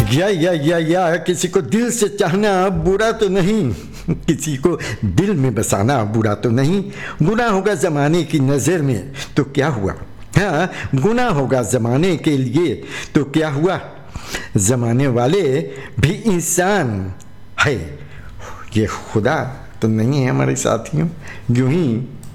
या किसी को दिल से चाहना बुरा तो नहीं, किसी को दिल में बसाना बुरा तो नहीं। गुनाह होगा ज़माने की नज़र में तो क्या हुआ, हाँ गुनाह होगा ज़माने के लिए तो क्या हुआ। ज़माने वाले भी इंसान है, ये खुदा तो नहीं है हमारे साथियों। यूं ही